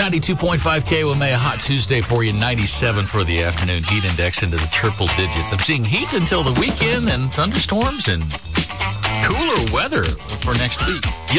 92.5 KOMA, a hot Tuesday for you, 97 for the afternoon. Heat index into the triple digits. I'm seeing heat until the weekend and thunderstorms and cooler weather for next week.